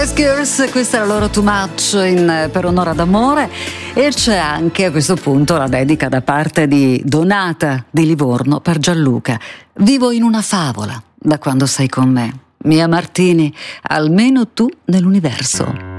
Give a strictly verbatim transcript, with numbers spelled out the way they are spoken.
Girls, questa è la loro Too Much in Per un'ora d'amore, e c'è anche a questo punto la dedica da parte di Donata di Livorno per Gianluca. Vivo in una favola da quando sei con me, Mia Martini, almeno tu nell'universo.